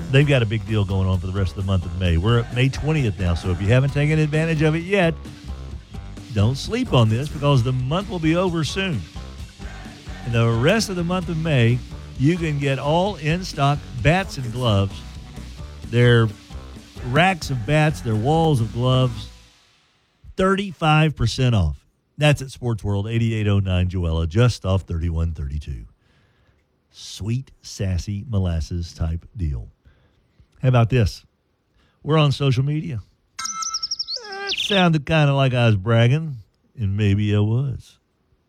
They've got a big deal going on for the rest of the month of May. We're at May 20th now, so if you haven't taken advantage of it yet, don't sleep on this because the month will be over soon. And the rest of the month of May, you can get all in-stock bats and gloves. Their racks of bats, their walls of gloves, 35% off. That's at Sports World, 8809 Joella, just off 3132. Sweet, sassy, molasses type deal. How about this? We're on social media. That sounded kind of like I was bragging, and maybe I was.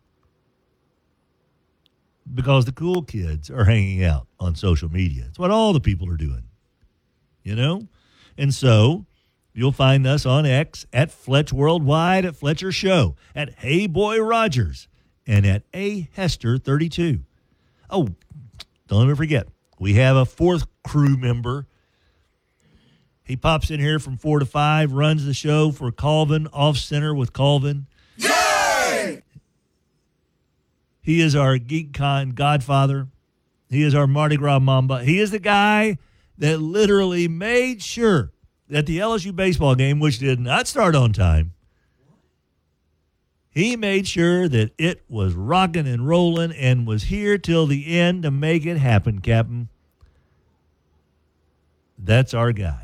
Because the cool kids are hanging out on social media. It's what all the people are doing, you know? And so you'll find us on X, at Fletch Worldwide, at Fletcher Show, at Hey Boy Rogers, and at A Hester 32. Oh, don't ever forget, we have a fourth crew member. He pops in here from 4 to 5, runs the show for Colvin, Off Center with Colvin. Yay! He is our GeekCon godfather. He is our Mardi Gras Mamba. He is the guy that literally made sure that the LSU baseball game, which did not start on time, he made sure that it was rocking and rolling and was here till the end to make it happen, Captain. That's our guy.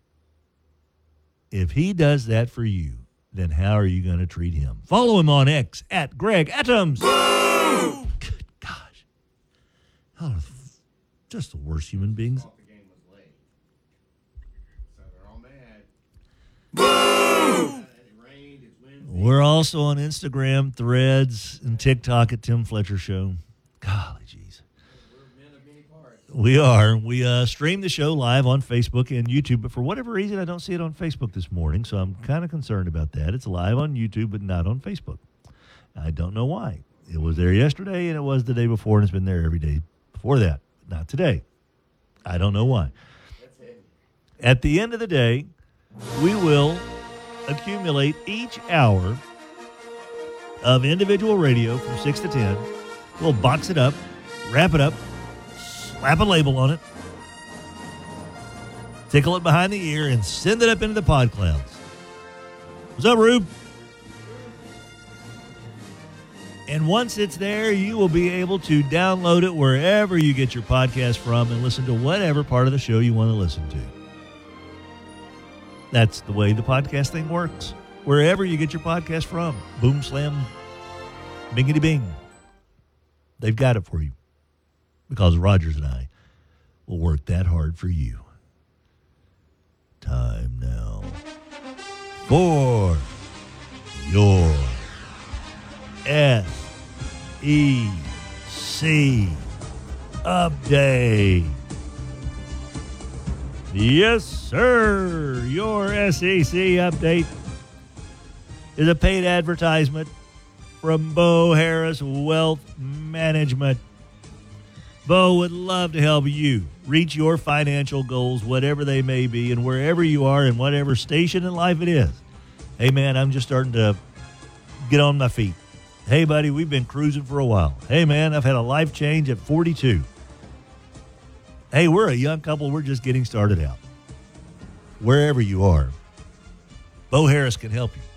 If he does that for you, then how are you going to treat him? Follow him on X at Greg Adams. Boo! Good gosh. Oh, just the worst human beings. The game was late. So they're all mad. Boo! It rained, it's windy. We're also on Instagram, Threads, and TikTok at Tim Fletcher Show. Golly jeez. We're men of many parts. We are. We stream the show live on Facebook and YouTube, but for whatever reason, I don't see it on Facebook this morning, so I'm kind of concerned about that. It's live on YouTube, but not on Facebook. I don't know why. It was there yesterday, and it was the day before, and it's been there every day before that. Not today. I don't know why. At the end of the day, we will accumulate each hour of individual radio from 6 to 10. We'll box it up, wrap it up, slap a label on it, tickle it behind the ear, and send it up into the pod clouds. What's up, Rube? And once it's there, you will be able to download it wherever you get your podcast from and listen to whatever part of the show you want to listen to. That's the way the podcast thing works. Wherever you get your podcast from. Boom, slam, bingity bing. They've got it for you. Because Rogers and I will work that hard for you. Time now for your SEC update. Yes, sir. Your SEC update is a paid advertisement from Bo Harris Wealth Management. Bo would love to help you reach your financial goals, whatever they may be, and wherever you are in whatever station in life it is. Hey, man, I'm just starting to get on my feet. Hey, buddy, we've been cruising for a while. Hey, man, I've had a life change at 42. Hey, we're a young couple. We're just getting started out. Wherever you are, Bo Harris can help you.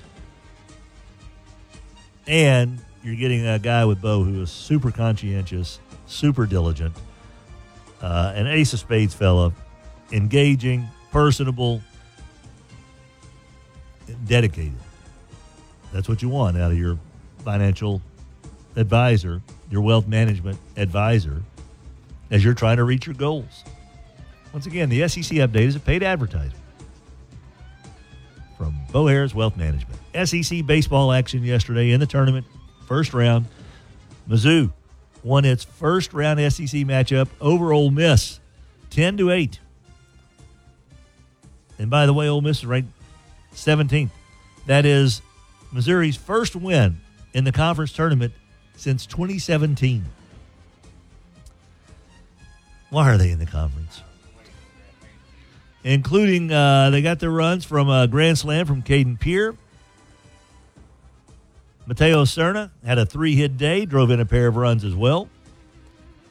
And you're getting a guy with Bo who is super conscientious, super diligent, an ace of spades fella, engaging, personable, dedicated. That's what you want out of your financial advisor, your wealth management advisor, as you're trying to reach your goals. Once again, the SEC update is a paid advertisement from Bo Harris Wealth Management. SEC baseball action yesterday in the tournament, first round. Mizzou won its first round SEC matchup over Ole Miss, 10-8. And by the way, Ole Miss is ranked 17th. That is Missouri's first win in the conference tournament since 2017. Why are they in the conference? Including, they got their runs from a grand slam from Caden Pierre. Mateo Serna had a 3-hit day, drove in a pair of runs as well.